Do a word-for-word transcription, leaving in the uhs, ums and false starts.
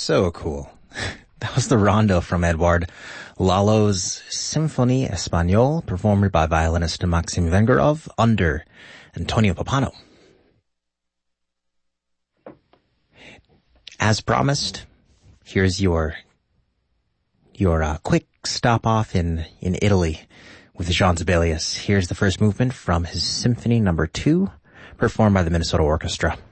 So cool. That was the rondo from Edouard Lalo's Symphonie Espagnole, performed by violinist Maxim Vengerov under Antonio Pappano. As promised, here's your your uh, quick stop off in, in Italy with Jean Sibelius. Here's the first movement from his Symphony Number Two, performed by the Minnesota Orchestra.